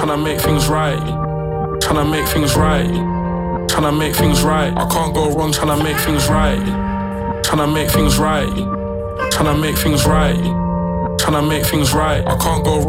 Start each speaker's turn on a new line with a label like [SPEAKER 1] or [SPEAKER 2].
[SPEAKER 1] tryna make things right, tryna make things right, tryna make things right. I can't go wrong tryna make things right, tryna make things right, tryna make things right, tryna make things right. I can't go wrong.